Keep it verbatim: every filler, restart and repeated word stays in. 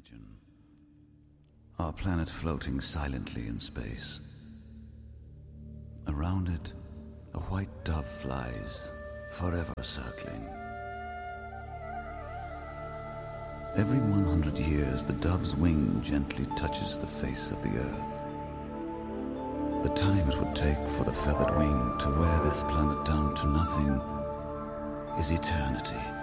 imagine our planet floating silently in space. Around it, a white dove flies, forever circling. Every one hundred years, the dove's wing gently touches the face of the Earth. The time it would take for the feathered wing to wear this planet down to nothing is eternity.